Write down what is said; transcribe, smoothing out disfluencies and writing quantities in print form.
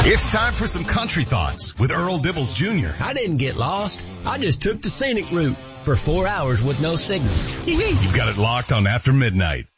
It's time for some country thoughts with Earl Dibbles Jr. I didn't get lost. I just took the scenic route for 4 hours with no signal. You've got it locked on After Midnight.